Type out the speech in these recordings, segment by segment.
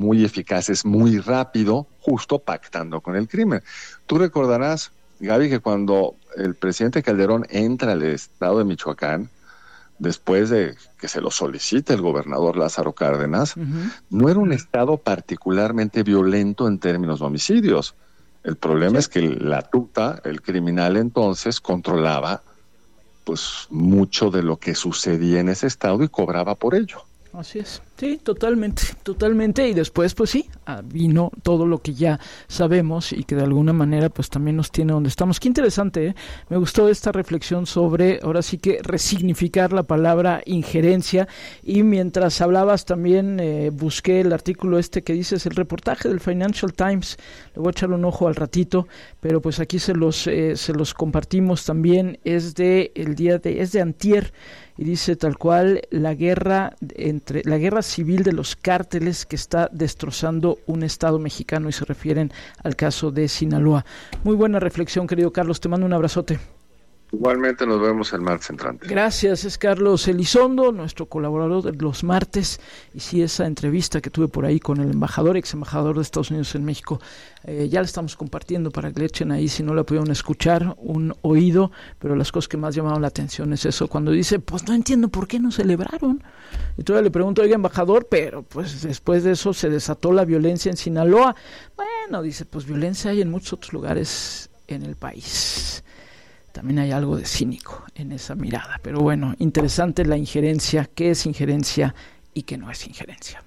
muy eficaces muy rápido, justo pactando con el crimen. Tú recordarás, Gaby, que cuando el presidente Calderón entra al estado de Michoacán, después de que se lo solicite el gobernador Lázaro Cárdenas, no era un estado particularmente violento en términos de homicidios. El problema es que la tuta, el criminal entonces, controlaba pues mucho de lo que sucedía en ese estado y cobraba por ello. Así es, sí, totalmente, y después pues sí, vino todo lo que ya sabemos y que de alguna manera pues también nos tiene donde estamos. Qué interesante, ¿eh? Me gustó esta reflexión sobre, ahora sí que resignificar la palabra injerencia, y mientras hablabas también busqué el artículo que dices, el reportaje del Financial Times, le voy a echar un ojo al ratito, pero pues aquí se los compartimos también, es de antier, y dice tal cual, la guerra civil de los cárteles que está destrozando un estado mexicano, y se refieren al caso de Sinaloa. Muy buena reflexión, querido Carlos, te mando un abrazote. Igualmente nos vemos el martes entrante. Gracias, es Carlos Elizondo, nuestro colaborador de los martes, y sí, esa entrevista que tuve por ahí con el ex embajador de Estados Unidos en México, ya la estamos compartiendo para que le echen ahí, si no la pudieron escuchar, un oído, pero las cosas que más llamaron la atención es eso, cuando dice, pues no entiendo por qué no celebraron, y todavía le pregunto, oiga, embajador, pero pues después de eso se desató la violencia en Sinaloa. Bueno, dice, pues violencia hay en muchos otros lugares en el país. También hay algo de cínico en esa mirada, pero bueno, interesante la injerencia, qué es injerencia y qué no es injerencia.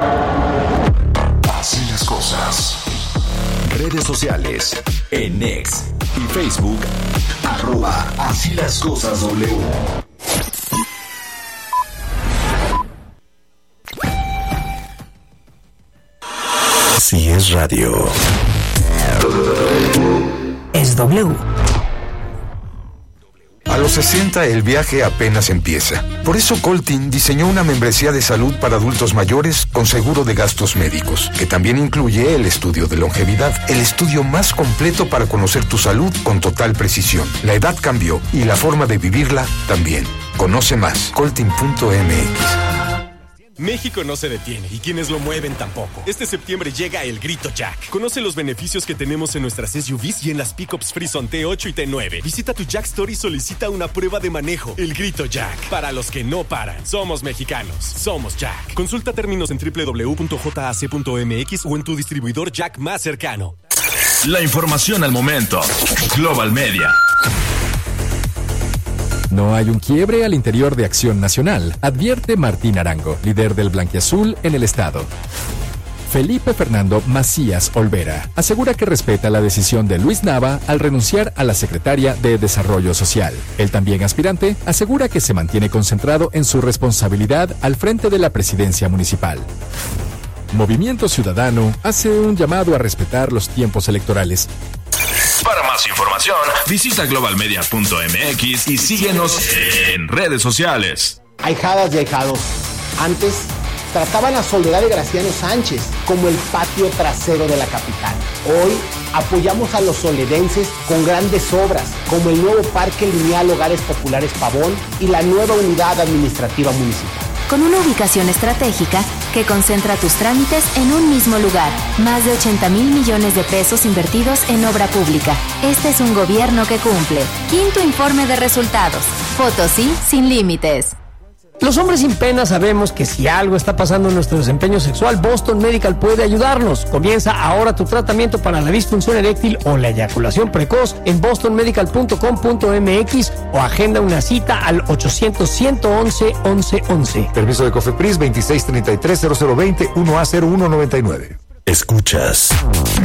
Así las cosas. Redes sociales, en X y Facebook, @Así las cosas W. Si es radio, es W. A los 60 el viaje apenas empieza. Por eso Coltin diseñó una membresía de salud para adultos mayores con seguro de gastos médicos, que también incluye el estudio de longevidad, el estudio más completo para conocer tu salud con total precisión. La edad cambió y la forma de vivirla también. Conoce más, coltin.mx. México no se detiene y quienes lo mueven tampoco. Este septiembre llega el Grito Jack. Conoce los beneficios que tenemos en nuestras SUVs y en las pickups Frison T8 y T9. Visita tu Jack Store y solicita una prueba de manejo. El Grito Jack. Para los que no paran. Somos mexicanos. Somos Jack. Consulta términos en www.jac.mx o en tu distribuidor Jack más cercano. La información al momento. Global Media. No hay un quiebre al interior de Acción Nacional, advierte Martín Arango, líder del blanquiazul en el estado. Felipe Fernando Macías Olvera asegura que respeta la decisión de Luis Nava al renunciar a la secretaria de Desarrollo Social. El también aspirante asegura que se mantiene concentrado en su responsabilidad al frente de la presidencia municipal. Movimiento Ciudadano hace un llamado a respetar los tiempos electorales. Para más información, visita globalmedia.mx y síguenos en redes sociales. Ahijadas y ahijados, antes trataban a Soledad de Graciano Sánchez como el patio trasero de la capital. Hoy apoyamos a los soledenses con grandes obras, como el nuevo Parque Lineal Hogares Populares Pavón y la nueva Unidad Administrativa Municipal. Con una ubicación estratégica que concentra tus trámites en un mismo lugar. Más de 80,000 millones de pesos invertidos en obra pública. Este es un gobierno que cumple. Quinto informe de resultados. Potosí sin límites. Los hombres sin pena sabemos que si algo está pasando en nuestro desempeño sexual, Boston Medical puede ayudarnos. Comienza ahora tu tratamiento para la disfunción eréctil o la eyaculación precoz en bostonmedical.com.mx o agenda una cita al 800-111-1111. Permiso de COFEPRIS 2633-0020 1A0199. Escuchas